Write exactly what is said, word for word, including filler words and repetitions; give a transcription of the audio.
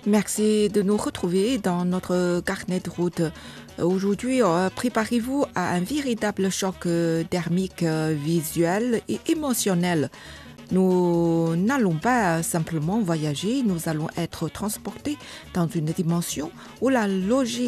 Merci de nous retrouver dans notre carnet de route. Aujourd'hui, euh, préparez-vous à un véritable choc euh, thermique, euh, visuel et émotionnel. Nous n'allons pas simplement voyager, nous allons être transportés dans une dimension où la logique